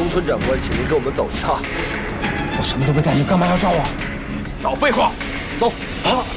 村长官，请您跟我们走一趟。 我什么都没带，你干嘛要找我？ 少废话，走。啊！